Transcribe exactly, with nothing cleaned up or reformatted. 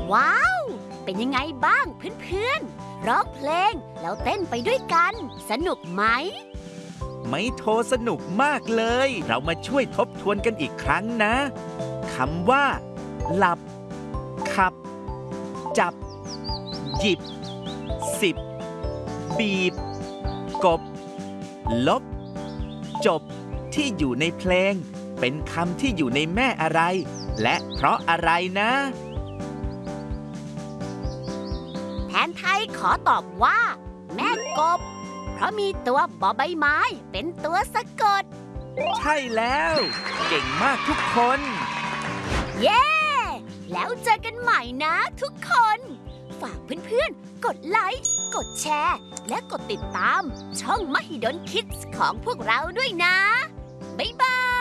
ว้าว เป็นยังไงบ้างเพื่อนๆร้องเพลงแล้วเต้นไปด้วยกัน สนุกไหมไม่โทรสนุกมากเลย เรามาช่วยทบทวนกันอีกครั้งนะคำว่า หลับ ขับ จับ หยิบ สิบ บีบ กบ ลบ จบ ที่อยู่ในเพลง เป็นคำที่อยู่ในแม่อะไร และเพราะอะไรนะแทนไทยขอตอบว่า แม่กบ เพราะมีตัวบอใบไม้เป็นตัวสะกดใช่แล้ว เก่งมากทุกคนเย้ แล้วเจอกันใหม่นะทุกคน ฝากเพื่อนๆ กดไลค์ กดแชร์ และกดติดตามช่อง Mahidol Kids ของพวกเราด้วยนะ บ๊ายบาย